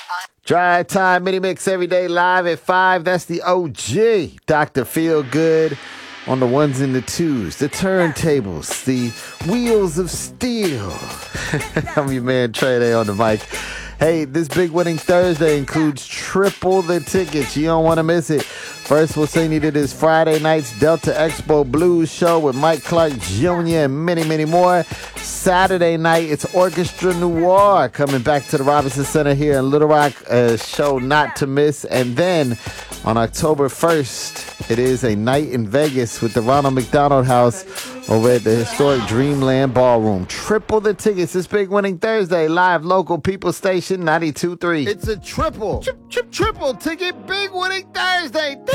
Drive Time Mini Mix every day live at 5. That's the OG. Dr. Feel Good on the ones and the twos, the turntables, the wheels of steel. I'm your man Trey Day on the mic. Hey, this Big Winning Thursday includes triple the tickets. You don't want to miss it. First, we'll send you to this Friday night's Delta Expo Blues show with Mike Clark Jr. and many, many more. Saturday night, it's Orchestra Noir coming back to the Robinson Center here in Little Rock. A show not to miss. And then on October 1st, it is a night in Vegas with the Ronald McDonald House over at the historic Dreamland Ballroom. Triple the tickets. This Big Winning Thursday, live local people station 92.3. It's a triple ticket Big Winning Thursday.